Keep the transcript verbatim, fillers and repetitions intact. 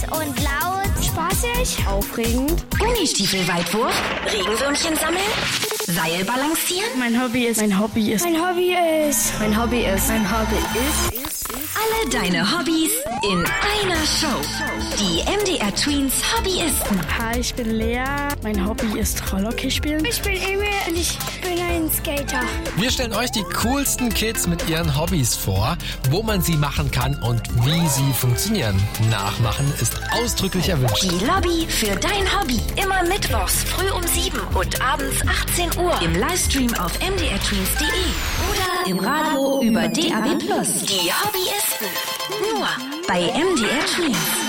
und laut. Spaßig. Aufregend. Gummistiefelweitwurf. Regenwürmchen sammeln. Seil balancieren. Mein Hobby ist. Mein Hobby ist. Mein Hobby ist. Mein Hobby ist. Mein Hobby ist. ist, ist. Alle deine Hobbys in einer Show. Die M D R Tweens Hobbyisten. Hi, ich bin Lea. Mein Hobby ist Rollhockey spielen. Ich bin Emil und ich bin ein Skater. Wir stellen euch die coolsten Kids mit ihren Hobbys vor, wo man sie machen kann und wie sie funktionieren. Nachmachen ist ausdrücklich erwünscht. Die Lobby für dein Hobby. Immer mittwochs früh um sieben und abends achtzehn Uhr. Im Livestream auf m d r tweens punkt d e oder im Radio über D A B plus. Die Hobbyisten. Nur bei M D R Tweens.